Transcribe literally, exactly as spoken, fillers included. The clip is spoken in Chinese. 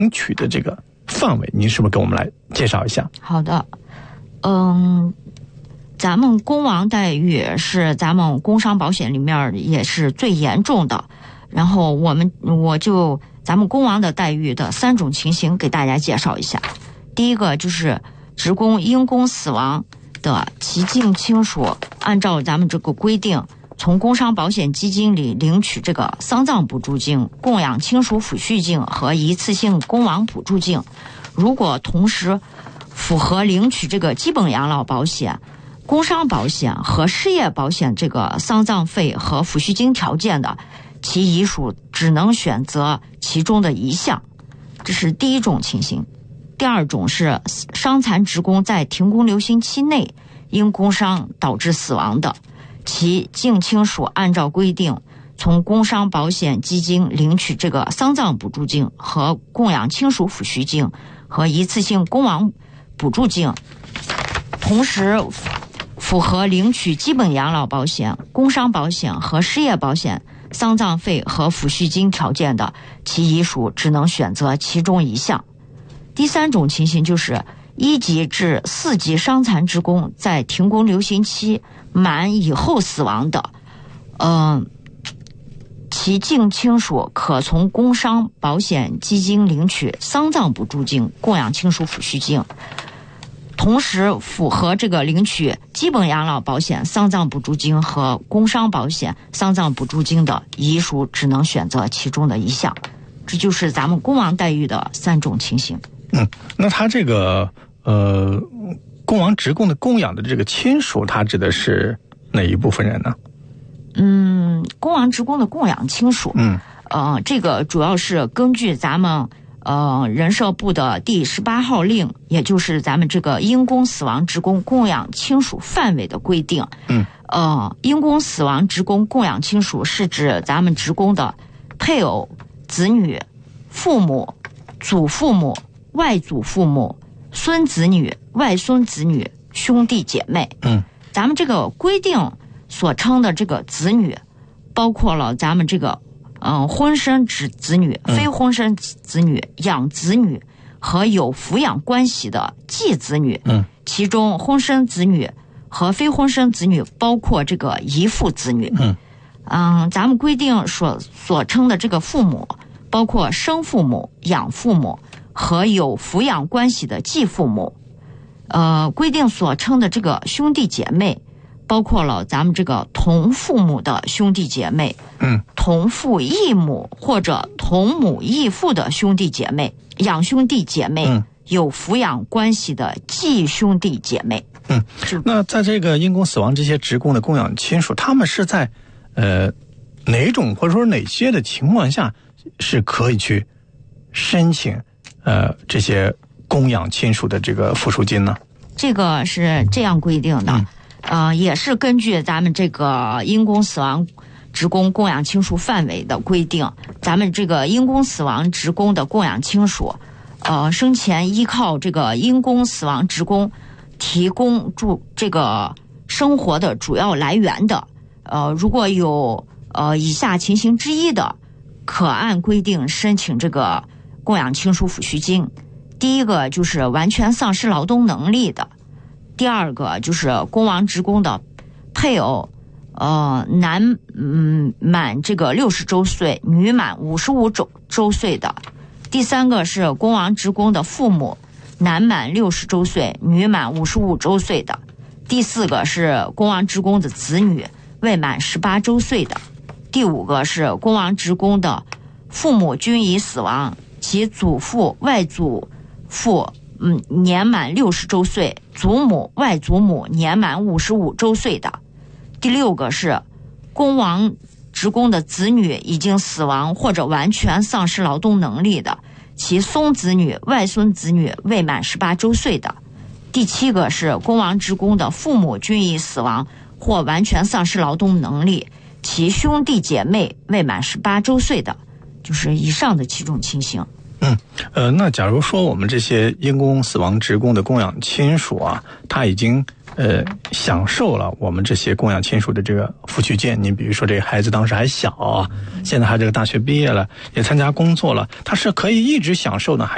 取的这个范围，您是不是给我们来介绍一下？ 好的，嗯，咱们工亡待遇是咱们工伤保险里面也是最严重的。然后我们我就咱们工亡的待遇的三种情形给大家介绍一下。第一个就是职工因公死亡的，其近亲属按照咱们这个规定，从工伤保险基金里领取这个丧葬补助金、供养亲属抚恤金和一次性工亡补助金。如果同时符合领取这个基本养老保险、工伤保险和失业保险这个丧葬费和抚恤金条件的，其遗属只能选择其中的一项。这是第一种情形。第二种是伤残职工在停工留薪期内因工伤导致死亡的，其近亲属按照规定从工伤保险基金领取这个丧葬补助金和供养亲属抚恤金和一次性工亡补助金，同时符合领取基本养老保险、工伤保险和失业保险丧葬费和抚恤金条件的，其遗属只能选择其中一项。第三种情形就是一级至四级伤残职工在停工留薪期满以后死亡的，嗯、呃，其近亲属可从工伤保险基金领取丧葬补助金、供养亲属抚恤金，同时符合这个领取基本养老保险丧葬补助金和工伤保险丧葬补助金的遗属只能选择其中的一项。这就是咱们工亡待遇的三种情形。 嗯，那他这个呃，工亡职工的供养的这个亲属，他指的是哪一部分人呢？ 嗯，工亡职工的供养亲属， 嗯， 呃，这个主要是根据咱们呃人社部的第十八号令，也就是咱们这个因公死亡职工供养亲属范围的规定。 嗯， 呃，因公死亡职工供养亲属是指咱们职工的配偶、子女、父母、祖父母、外祖父母、孙子女、外孙子女、兄弟姐妹。 嗯， 咱们这个规定所称的这个子女，包括了咱们这个嗯、呃、婚生子子女、非婚生子女、养子女和有抚养关系的继子女。 嗯， 其中婚生子女和非婚生子女包括这个遗腹子女。 嗯嗯，咱们规定所所称的这个父母，包括生父母、养父母和有抚养关系的继父母。呃，规定所称的这个兄弟姐妹，包括了咱们这个同父母的兄弟姐妹， 嗯， 同父异母或者同母异父的兄弟姐妹，养兄弟姐妹， 嗯， 有抚养关系的继兄弟姐妹。 嗯，那在这个因公死亡这些职工的供养亲属，他们是在呃哪种或者说哪些的情况下是可以去申请呃这些供养亲属的这个抚恤金呢？ 这个是这样规定的，嗯、呃，也是根据咱们这个因公死亡职工供养亲属范围的规定，咱们这个因公死亡职工的供养亲属，呃，生前依靠这个因公死亡职工提供住这个生活的主要来源的，呃，如果有呃以下情形之一的，可按规定申请这个供养亲属抚恤金。第一个就是完全丧失劳动能力的，第二个就是工亡职工的配偶，呃，男嗯满这个六十周岁，女满五十五周周岁的。第三个是工亡职工的父母，男满六十周岁，女满五十五周岁的。第四个是工亡职工的子女，未满十八周岁的。第五个是工亡职工的父母均已死亡，其祖父、外祖父嗯年满六十周岁，祖母、外祖母年满五十五周岁的。第六个是工亡职工的子女已经死亡或者完全丧失劳动能力的，其孙子女、外孙子女未满十八周岁的。第七个是工亡职工的父母均已死亡或完全丧失劳动能力，其兄弟姐妹未满十八周岁的，就是以上的七种情形。 嗯，呃，那假如说我们这些因公死亡职工的供养亲属啊，他已经呃享受了我们这些供养亲属的这个抚恤金，你比如说这个孩子当时还小啊，现在还这个大学毕业了，也参加工作了，他是可以一直享受呢，还